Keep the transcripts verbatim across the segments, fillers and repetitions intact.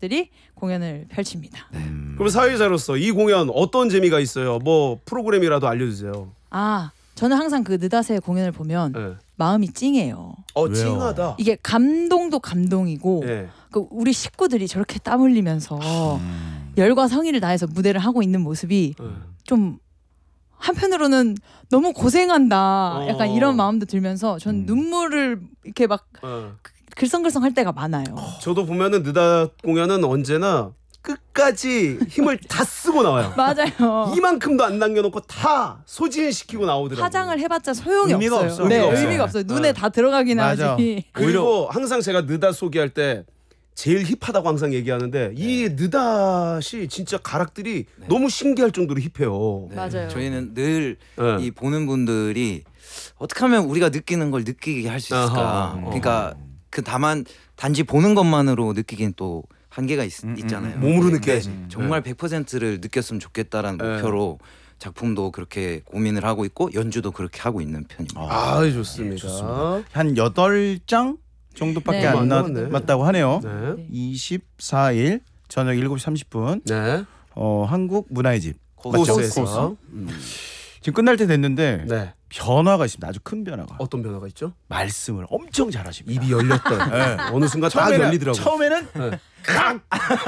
가족들이 공연을 펼칩니다. 음. 그럼 사회자로서 이 공연 어떤 재미가 있어요? 뭐 프로그램이라도 알려주세요. 아, 저는 항상 그 느닷의 공연을 보면 네. 마음이 찡해요. 어, 왜요? 찡하다. 이게 감동도 감동이고 네. 그 우리 식구들이 저렇게 땀 흘리면서 음. 열과 성의를 다해서 무대를 하고 있는 모습이 네. 좀 한편으로는 너무 고생한다 약간 어. 이런 마음도 들면서 전 음. 눈물을 이렇게 막 어. 글썽글썽 할 때가 많아요. 저도 보면은 느닷 공연은 언제나 끝까지 힘을 다 쓰고 나와요. 맞아요. 이만큼도 안 남겨놓고 다 소진시키고 나오더라고요. 화장을 해봤자 소용이 의미가 없어요. 없어. 네, 의미가 의미가 없어요. 없어요. 눈에 네. 다 들어가긴 맞아. 하지. 그리고 항상 제가 느닷 소개할 때 제일 힙하다고 항상 얘기하는데 이 느닷이 진짜 가락들이 너무 신기할 정도로 힙해요. 네. 맞아요. 저희는 늘 이 네. 보는 분들이 어떻게 하면 우리가 느끼는 걸 느끼게 할 수 있을까. 아하. 그러니까 그 다만 단지 보는 것만으로 느끼기엔 또 한계가 있, 음, 있잖아요. 음, 몸으로 근데 느껴야지. 정말 네. 백 퍼센트를 느꼈으면 좋겠다라는 네. 목표로 작품도 그렇게 고민을 하고 있고 연주도 그렇게 하고 있는 편입니다. 아, 좋습니다. 네, 좋습니다. 한 여덟 장 정도밖에 네. 안 안 남았네. 남았다고 하네요. 네. 이십사 일 저녁 일곱 시 삼십 분 네. 어, 한국 문화의 집 코스에서. 코스에서. 음. 지금 끝날 때 됐는데 네. 변화가 있습니다. 아주 큰 변화가. 어떤 변화가 있죠? 말씀을 엄청 잘하십니다. 입이 열렸던. 네. 어느 순간 딱 처음에는- 열리더라고. 처음에는 네. 각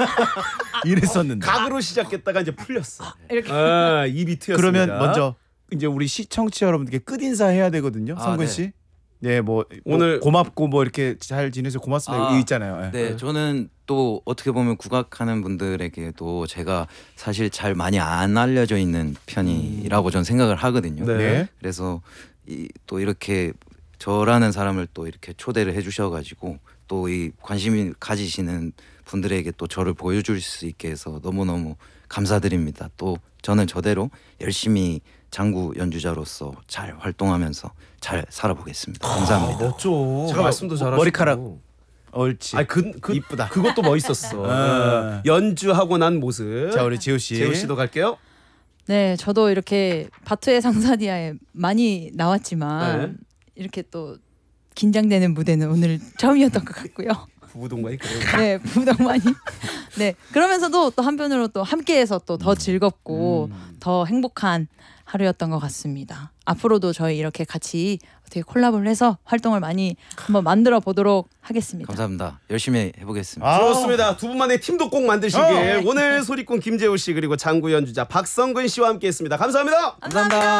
이랬었는데. 각으로 시작했다가 이제 풀렸어. 이렇게 아, 입이 트였습니다. 그러면 먼저 이제 우리 시청자 여러분들께 끝 인사 해야 되거든요. 아, 성근 네. 씨. 네, 뭐 오늘- 오늘 고맙고 뭐 이렇게 잘 지내서 고맙습니다. 아, 이거 있잖아요. 네. 네, 저는 또 어떻게 보면 국악하는 분들에게도 제가 사실 잘 많이 안 알려져 있는 편이라고 저는 생각을 하거든요. 네. 네. 그래서 이, 또 이렇게 저라는 사람을 또 이렇게 초대를 해주셔가지고 또 이 관심이 가지시는 분들에게 또 저를 보여줄 수 있게 해서 너무너무 감사드립니다. 또 저는 저대로 열심히 장구 연주자로서 잘 활동하면서 잘 살아보겠습니다. 감사합니다. 멋져. 제가 말씀도 잘하시고. 머리카락. 옳지. 아니 그, 그 이쁘다. 그것도 멋있었어. 아. 연주하고 난 모습. 자, 우리 지우 씨. 재우 씨도 갈게요. 네, 저도 이렇게 바투의 상사디아에 많이 나왔지만 네. 이렇게 또 긴장되는 무대는 오늘 처음이었던 것 같고요. 부부 동반이 그래요. 네, 부동만이. 네, 그러면서도 또 한편으로 또 함께해서 또 더 즐겁고 더 행복한 하루였던 것 같습니다. 앞으로도 저희 이렇게 같이 어떻게 콜라보를 해서 활동을 많이 한번 만들어 보도록 하겠습니다. 감사합니다. 열심히 해보겠습니다. 아, 좋습니다. 두 분만의 팀도 꼭 만드시길. 어. 오늘 소리꾼 김재우 씨 그리고 장구 연주자 박성근 씨와 함께했습니다. 감사합니다. 감사합니다.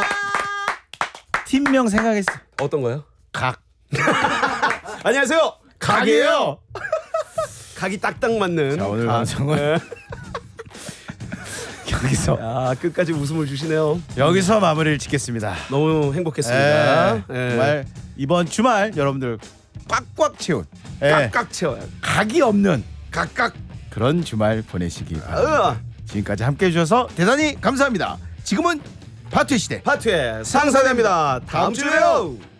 팀명 생각했어. 어떤 거요? 각. 안녕하세요. 각이에요. 각이 딱딱 맞는. 자, 오늘 각. 방송은 네. 여기서 아, 끝까지 웃음을 주시네요. 여기서 마무리를 짓겠습니다. 너무 행복했습니다. 예, 예. 정말 이번 주말 여러분들 꽉꽉 채운 예, 깍깍 채워요. 각이 없는 각각. 그런 주말 보내시기 바랍니다. 어. 지금까지 함께해 주셔서 대단히 감사합니다. 지금은 바투의 시대. 파트의 상사대입니다. 다음 주에 봬요.